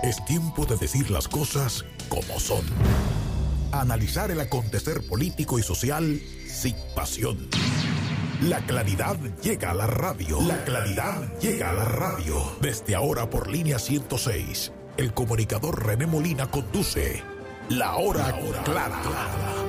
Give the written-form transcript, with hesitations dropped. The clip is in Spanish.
Es tiempo de decir las cosas como son. Analizar el acontecer político y social sin pasión. La claridad llega a la radio. La claridad llega a la radio. Desde ahora por línea 106, el comunicador René Molina conduce La Hora Clara.